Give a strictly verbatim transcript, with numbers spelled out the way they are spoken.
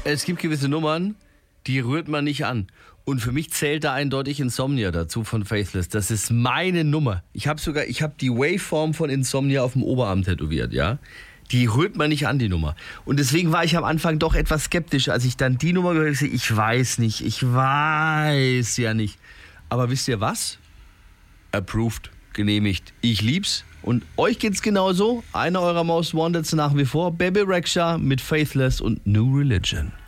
Es gibt gewisse Nummern, die rührt man nicht an. Und für mich zählt da eindeutig Insomnia dazu von Faithless. Das ist meine Nummer. Ich habe sogar, ich habe die Waveform von Insomnia auf dem Oberarm tätowiert, ja. Die rührt man nicht an, die Nummer. Und deswegen war ich am Anfang doch etwas skeptisch, als ich dann die Nummer gehört habe. Ich weiß nicht, ich weiß ja nicht. Aber wisst ihr was? Approved, genehmigt. Ich lieb's. Und euch geht's genauso. Einer eurer Most Wanteds nach wie vor. Bebe Rexha mit Faithless und New Religion.